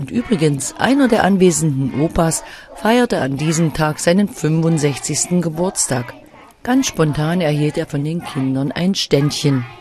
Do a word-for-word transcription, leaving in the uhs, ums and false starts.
Und übrigens, einer der anwesenden Opas feierte an diesem Tag seinen fünfundsechzigsten Geburtstag. Ganz spontan erhielt er von den Kindern ein Ständchen.